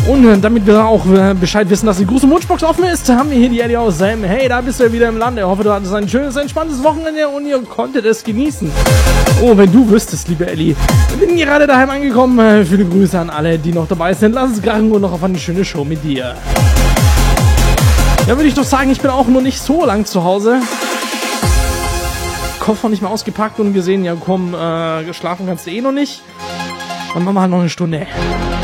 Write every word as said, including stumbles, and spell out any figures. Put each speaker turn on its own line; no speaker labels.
Und damit wir auch Bescheid wissen, dass die große Wunschbox offen ist, haben wir hier die Ellie aus Sam. Hey, da bist du ja wieder im Lande. Ich hoffe, du hattest ein schönes, entspanntes Wochenende und ihr konntet es genießen. Oh, wenn du wüsstest, liebe Ellie. Ich bin gerade daheim angekommen. Viele Grüße an alle, die noch dabei sind. Lass es krachen und noch auf eine schöne Show mit dir. Ja, würde ich doch sagen, ich bin auch nur nicht so lang zu Hause. Koffer nicht mehr ausgepackt und gesehen, ja komm, äh, schlafen kannst du eh noch nicht. Dann machen wir halt noch eine Stunde.